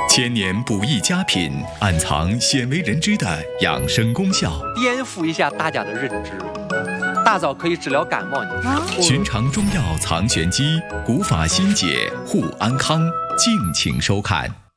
千年不易佳品，暗藏鲜为人知的养生功效， 颠覆一下大家的认知。大枣可以治疗感冒， 寻常中药藏玄机，古法新解护安康，敬请收看。